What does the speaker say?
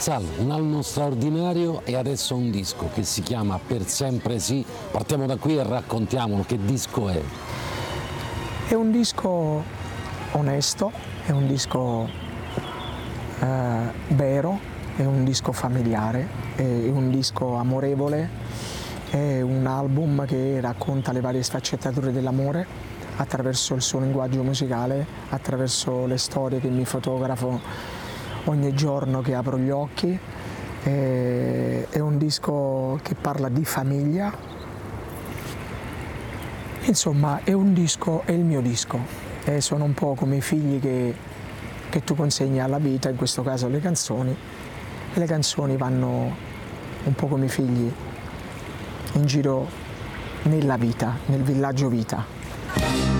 Sal, un album straordinario e adesso un disco che si chiama Per sempre sì. Partiamo da qui e raccontiamolo, che disco è? È un disco onesto, è un disco vero, è un disco familiare, è un disco amorevole, è un album che racconta le varie sfaccettature dell'amore attraverso il suo linguaggio musicale, attraverso le storie che mi fotografo ogni giorno che apro gli occhi. È un disco che parla di famiglia, insomma è un disco, è il mio disco, e sono un po' come i figli che tu consegni alla vita, in questo caso le canzoni, e le canzoni vanno un po' come i figli in giro nella vita, nel villaggio vita.